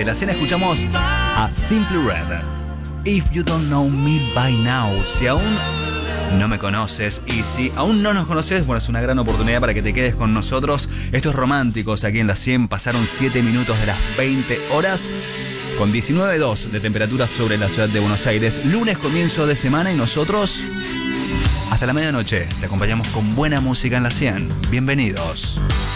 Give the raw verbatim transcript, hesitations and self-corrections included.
De la cena escuchamos a Simply Red. If you don't know me by now. Si aún no me conoces y si aún no nos conoces, bueno, es una gran oportunidad para que te quedes con nosotros. Estos románticos aquí en la cien pasaron siete minutos de las veinte horas. Con diecinueve coma dos de temperatura sobre la ciudad de Buenos Aires. Lunes, comienzo de semana, y nosotros hasta la medianoche te acompañamos con buena música en la cien. Bienvenidos.